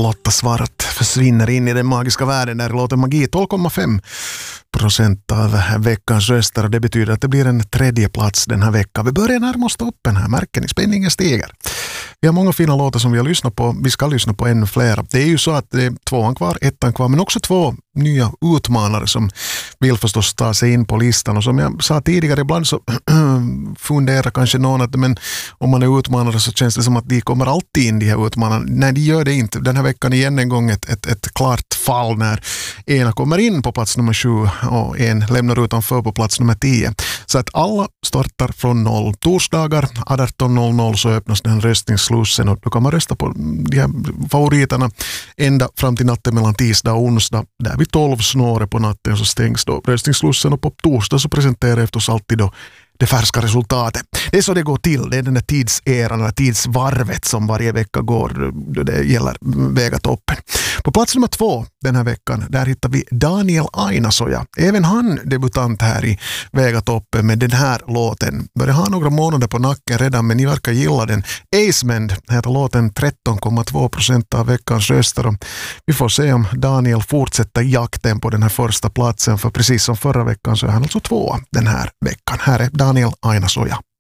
Lotta Svart försvinner in i den magiska världen där låter magi 12,5% av veckans röster, och det betyder att det blir en tredje plats den här veckan. Vi börjar närma oss toppen här, märken i spänningen stiger. Vi har många fina låtar som vi har lyssnat på, vi ska lyssna på ännu flera. Det är ju så att det är tvåan kvar, ettan kvar, men också två nya utmanare som vill förstås ta sig in på listan, och som jag sa tidigare, ibland så funderar kanske någon att men om man är utmanare så känns det som att de kommer alltid in, de här utmanarna. Nej, de gör det inte. Den här veckan igen en gång ett klart fall när ena kommer in på plats nummer 7 och en lämnar utanför på plats nummer 10. Så att alla startar från 0. Torsdagar 18.00 så öppnas den röstningsslussen, och då kan man rösta på de här favoriterna ända fram till natten mellan tisdag och onsdag. Där vid 12 snåret på natten så stängs då röstningsslussen, och på torsdag så presenterar eftersom alltid då det färska resultatet. Det är så det går till. Det är den där tidseran, eller tidsvarvet som varje vecka går då det gäller Väga toppen. På plats nummer 2 den här veckan, där hittar vi Daniel Ainasoja. Även han debutant här i Väga toppen med den här låten. Börjar ha några månader på nacken redan, men ni verkar gilla den. Acemend heter låten, 13,2% av veckans röster. Och vi får se om Daniel fortsätter jakten på den här första platsen, för precis som förra veckan så är han alltså 2 den här veckan. Här är Daniel Ainasoja.